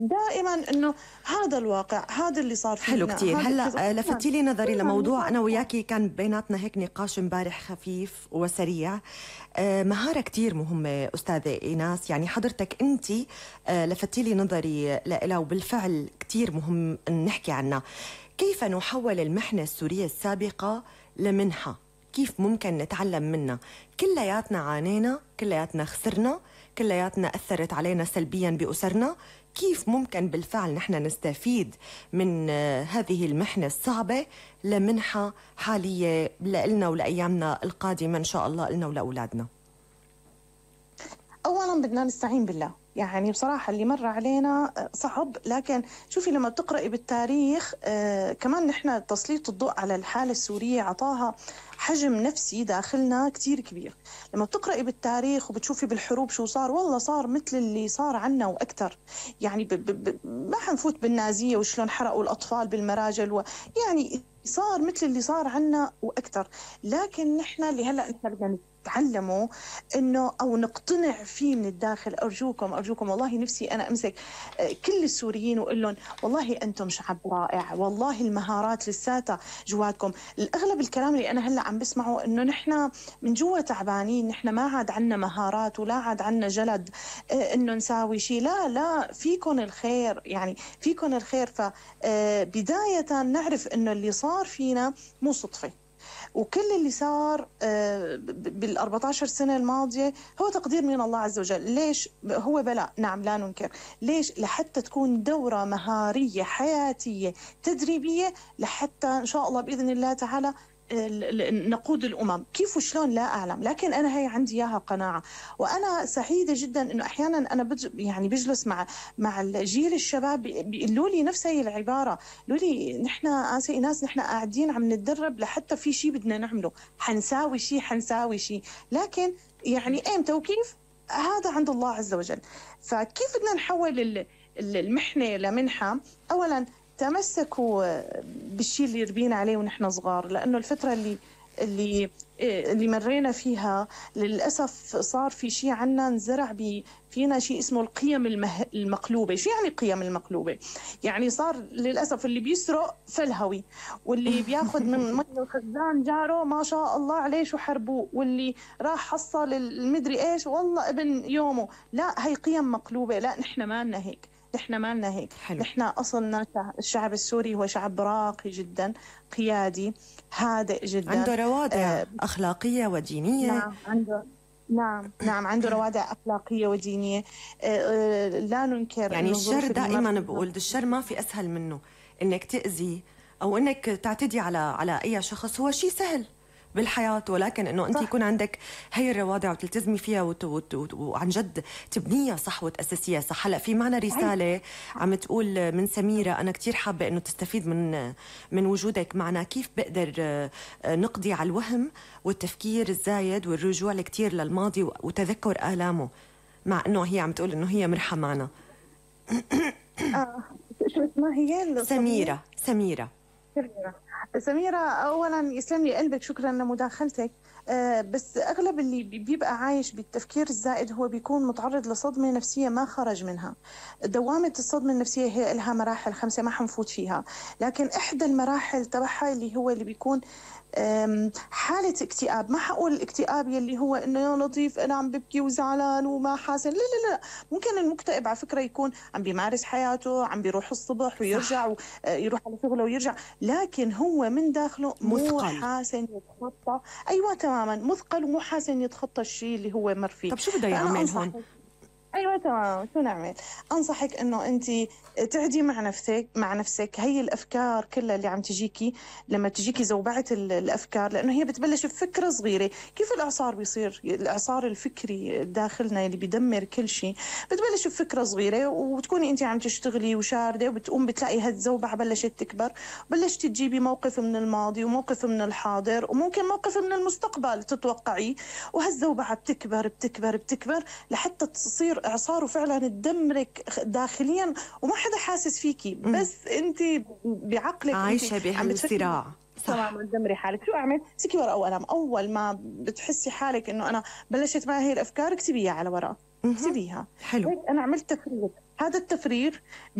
دائما انه هذا الواقع، هذا اللي صار فينا. حلو كتير. هلا لفتي لي نظري لموضوع انا وياكي كان بيناتنا هيك نقاش امبارح خفيف وسريع. مهارة كتير مهمة أستاذة إيناس، يعني حضرتك أنت لفتي لي نظري لها، وبالفعل كتير مهم أن نحكي عنها. كيف نحول المحنة السورية السابقة لمنحة؟ كيف ممكن نتعلم منها؟ كلياتنا عانينا، كلياتنا خسرنا، كلياتنا أثرت علينا سلبيا بأسرنا. كيف ممكن بالفعل نحن نستفيد من هذه المحنة الصعبة لمنحة حالية لنا ولأيامنا القادمة إن شاء الله لنا ولأولادنا؟ أولا بدنا نستعين بالله. يعني بصراحة اللي مر علينا صعب، لكن شوفي لما بتقرأي بالتاريخ كمان نحن تسليط الضوء على الحالة السورية عطاها حجم نفسي داخلنا كتير كبير. لما بتقرأي بالتاريخ وبتشوفي بالحروب شو صار، والله صار مثل اللي صار عنا وأكثر. يعني ما حنفوت بالنازية وشلون حرقوا الأطفال بالمراجل يعني صار مثل اللي صار عنا وأكثر. لكن نحن اللي هلأ نحن بدنا تعلموا انه او نقتنع فيه من الداخل. ارجوكم ارجوكم والله نفسي انا امسك كل السوريين واقول لهم والله انتم شعب رائع، والله المهارات لساتها جواتكم. الاغلب الكلام اللي انا هلا عم بسمعه انه نحن من جوا تعبانين، نحن ما عاد عنا مهارات ولا عاد عنا جلد انه نساوي شيء. لا لا، فيكم الخير، يعني فيكم الخير. فبداية نعرف انه اللي صار فينا مو صدفة، وكل اللي صار بال14 سنة الماضية هو تقدير من الله عز وجل. ليش؟ هو بلاء، نعم لا ننكر. ليش؟ لحتى تكون دورة مهارية حياتية تدريبية، لحتى إن شاء الله بإذن الله تعالى نقود الأمم. كيف وشلون لا أعلم، لكن أنا هي عندي إياها قناعة. وأنا سعيدة جدا إنه أحيانا أنا يعني بجلس مع الجيل الشباب بيقولوا لي نفس هي العبارة، يقولوا لي نحن آسي ناس، نحن قاعدين عم نتدرب لحتى في شيء بدنا نعمله، حنساوي شيء، لكن يعني إمتى وكيف هذا عند الله عز وجل. فكيف بدنا نحول المحنة لمنحة؟ أولا تمسكوا بالشيء اللي ربينا عليه ونحن صغار، لأنه الفترة اللي مرينا فيها للأسف صار في شيء عنا انزرع فينا شيء اسمه القيم المقلوبة. شو يعني القيم المقلوبة؟ يعني صار للأسف اللي بيسرق فلهوي، واللي بياخد من مي الخزان جاره ما شاء الله عليه شو حربوه، واللي راح حصل المدري ايش والله ابن يومه. لا، هي قيم مقلوبة. لا، نحن ما لنا هيك، نحن ما لنا هيك. حلو. نحن أصلنا الشعب السوري هو شعب راقي جدا، قيادي، هادئ جدا، عنده روادع أخلاقية ودينية. نعم عنده، نعم عنده روادع أخلاقية ودينية. لا ننكر يعني الشر دائما بقول بقول الشر ما في أسهل منه. إنك تأذي أو إنك تعتدي على أي شخص هو شيء سهل بالحياة، ولكن إنه أنت يكون عندك هي الروادع وتلتزمي فيها وعن جد تبنيها صح وتأسسيها صح. هلا في معنا رسالة عم تقول من سميرة، أنا كتير حابة إنه تستفيد من وجودك معنا. كيف بقدر نقضي على الوهم والتفكير الزايد والرجوع الكتير للماضي وتذكر آلامه، مع إنه هي عم تقول إنه هي مرحة معنا. شو اسمها هي؟ سميرة. سميرة، أولا يسلم لي قلبك، شكرا لمداخلتك. بس أغلب اللي بيبقى عايش بالتفكير الزائد هو بيكون متعرض لصدمة نفسية ما خرج منها. دوامة الصدمة النفسية هي لها مراحل 5 ما حنفوت فيها، لكن إحدى المراحل تبعها اللي بيكون حالة اكتئاب. ما حقول الاكتئاب يلي هو إنه يا لطيف أنا عم ببكي وزعلان وما حاسن، لا لا لا. ممكن المكتئب على فكرة يكون عم بيمارس حياته، عم بيروح الصبح ويرجع ويروح على شغله ويرجع، لكن هو من داخله مو حاسن يتخطى. أيوة تماما، مثقل ومو حاسن يتخطى الشيء اللي هو مر فيه. طب شو بده يعمل هون؟ ايوه تمام، شو نعمل؟ انصحك انه انت تهدي مع نفسك. هي الافكار كلها اللي عم تجيكي، لما تجيكي زوبعه الافكار، لانه هي بتبلش بفكره صغيره. كيف الاعصار بيصير؟ الاعصار الفكري داخلنا اللي بيدمر كل شيء بتبلش بفكره صغيره، وبتكوني انت عم تشتغلي وشارده، وبتقوم بتلاقي هالزوبعه بلشت تكبر، بلشتي تجيبي موقف من الماضي وموقف من الحاضر وممكن موقف من المستقبل تتوقعيه، وهالزوبعه بتكبر بتكبر بتكبر لحتى تصير اعصار وفعلا تدمرك داخليا وما حدا حاسس فيكي، بس انت بعقلك عايشه بهالصراع. تمام، تدمري حالك. شو اعمل؟ امسكي ورقه وقلم. اول ما بتحسي حالك انه انا بلشت معي هي الافكار، اكتبيها على ورقه، اكتبيها. حلو. هيك انا عملت تفريغ. هذا التفريغ